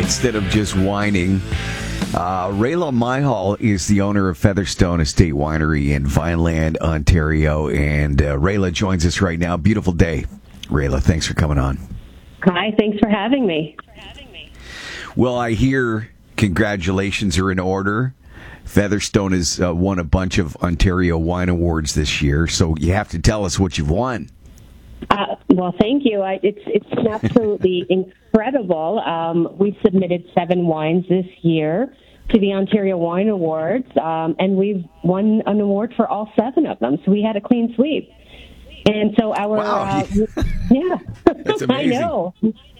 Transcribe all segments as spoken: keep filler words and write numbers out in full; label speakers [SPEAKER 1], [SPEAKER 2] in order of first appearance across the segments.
[SPEAKER 1] instead of just whining. Uh, Rayla Myhall is the owner of Featherstone Estate Winery in Vineland, Ontario, and uh, Rayla joins us right now. Beautiful day. Rayla, thanks for coming on.
[SPEAKER 2] Hi, thanks for having me.
[SPEAKER 1] Well, I hear congratulations are in order. Featherstone has uh, won a bunch of Ontario Wine Awards this year, so you have to tell us what you've won.
[SPEAKER 2] Uh, well, thank you. I, it's it's absolutely incredible. Um, we submitted seven wines this year to the Ontario Wine Awards, um, and we've won an award for all seven of them. So we had a clean sweep. And so our
[SPEAKER 1] wow.
[SPEAKER 2] uh, yeah,
[SPEAKER 1] That's amazing.
[SPEAKER 2] I know.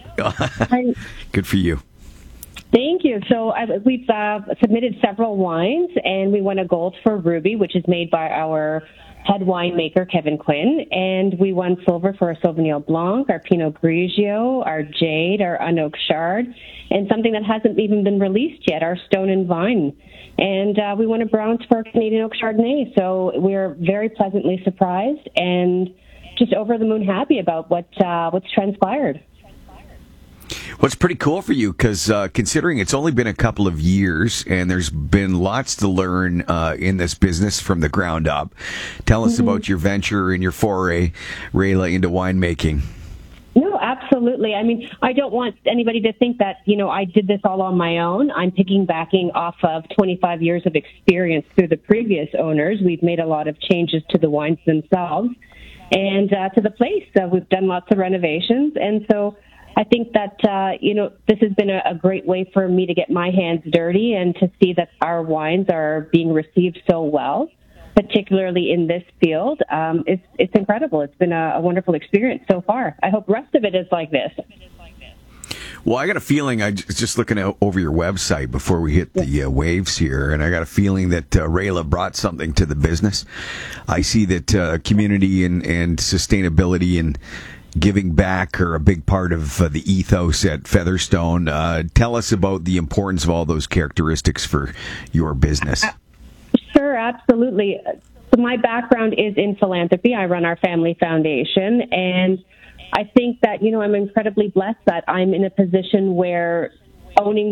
[SPEAKER 2] I,
[SPEAKER 1] Good for you.
[SPEAKER 2] Thank you. So I, we've uh, submitted several wines, and we won a gold for Ruby, which is made by our head winemaker, Kevin Quinn, and we won silver for our Sauvignon Blanc, our Pinot Grigio, our Jade, our Unoak Chard, and something that hasn't even been released yet, our Stone and Vine. And uh, we won a bronze for our Canadian Oak Chardonnay. So we're very pleasantly surprised and just over the moon happy about what uh, what's transpired.
[SPEAKER 1] Well, it's pretty cool for you because uh, considering it's only been a couple of years and there's been lots to learn uh, in this business from the ground up. Tell us mm-hmm. about your venture and your foray, Rayla, into winemaking.
[SPEAKER 2] No, absolutely. I mean, I don't want anybody to think that, you know, I did this all on my own. I'm piggybacking off of twenty-five years of experience through the previous owners. We've made a lot of changes to the wines themselves and uh, to the place. Uh, we've done lots of renovations. And so I think that, uh, you know, this has been a, a great way for me to get my hands dirty and to see that our wines are being received so well, particularly in this field. Um, it's, it's incredible. It's been a, a wonderful experience so far. I hope the rest of it is like this.
[SPEAKER 1] Well, I got a feeling, I was just looking over your website before we hit the uh, waves here, and I got a feeling that uh, Rayla brought something to the business. I see that uh, community and, and sustainability and giving back are a big part of uh, the ethos at Featherstone. Uh, tell us about the importance of all those characteristics for your business.
[SPEAKER 2] Sure, absolutely. So my background is in philanthropy. I run our family foundation, and I think that, you know, I'm incredibly blessed that I'm in a position where owning